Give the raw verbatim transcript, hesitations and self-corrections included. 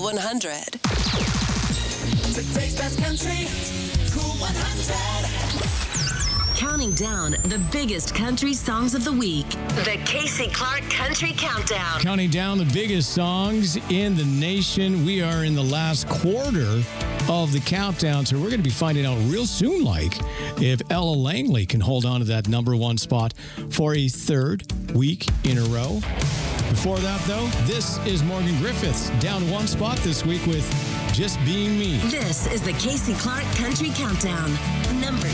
one hundred. Today's best country, Cool one hundred. Counting down the biggest country songs of the week. The Casey Clark Country Countdown. Counting down the biggest songs in the nation. We are in the last quarter of the countdown, so we're going to be finding out real soon, like, if Ella Langley can hold on to that number one spot for a third week in a row. Before that, though, this is Morgan Griffiths, down one spot this week with Just Being Me. This is the Casey Clark Country Countdown, number